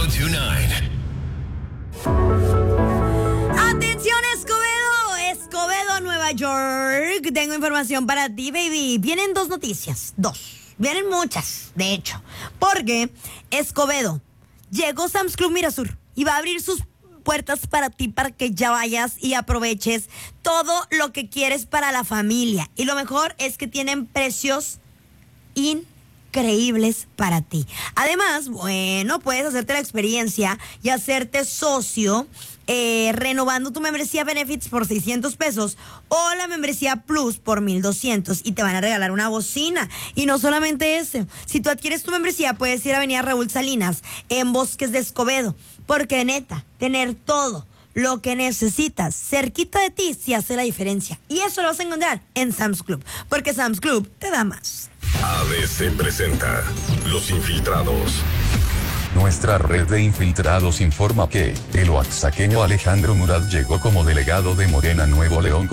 1029. Atención, Escobedo, Nueva York. Tengo información para ti, baby. Vienen dos noticias, Vienen muchas, de hecho. Porque Escobedo llegó Sam's Club Mirasur y va a abrir sus puertas para ti, para que ya vayas y aproveches todo lo que quieres para la familia. Y lo mejor es que tienen precios increíbles para ti. Además, bueno, puedes hacerte la experiencia y hacerte socio renovando tu membresía Benefits por 600 pesos o la membresía Plus por 1,200 y te van a regalar una bocina. Y no solamente eso, si tú adquieres tu membresía puedes ir a Avenida Raúl Salinas en Bosques de Escobedo, porque neta, tener todo lo que necesitas cerquita de ti sí hace la diferencia. Y eso lo vas a encontrar en Sam's Club, porque Sam's Club te da más. ABC presenta Los Infiltrados. Nuestra red de infiltrados informa que el oaxaqueño Alejandro Murat llegó como delegado de Morena Nuevo León